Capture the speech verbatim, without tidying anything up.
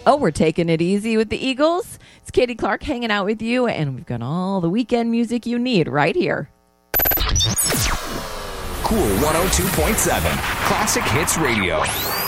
Oh, we're taking it easy with the Eagles. It's Katie Clark hanging out with you, and we've got all the weekend music you need right here. Cool one oh two point seven, Classic Hits Radio.